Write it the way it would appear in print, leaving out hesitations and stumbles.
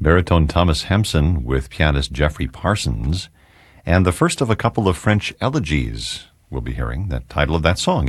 Baritone Thomas Hempson with pianist Jeffrey Parsons, and the first of a couple of French elegies we'll be hearing, the title of that song.